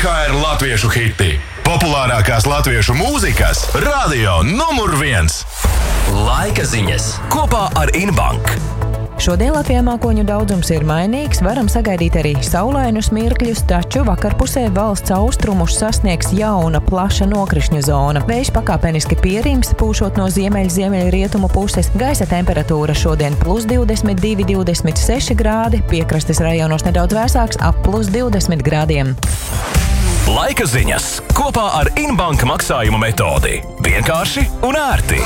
IHR latviešu hiti. Populārākās latviešu mūzikas radio numur 1. Laika ziņas kopā ar Inbank. Šodien Latvijā mākoņu daudzums ir mainīgs, varam sagaidīt arī saulainus mirkļus, taču vakarpusē valsts austrumus sasniegs jauna plaša nokrišņu zona. Vējš pakāpeniski pierims, pūšot no ziemeļrietumu puses. Gaisa temperatūra šodien +22, 26 grādi, piekrastes rajonos nedaudz vēsāks ap +20 grādiem. Laika ziņas kopā ar Inbank maksājuma metodi. Vienkārši un ērti.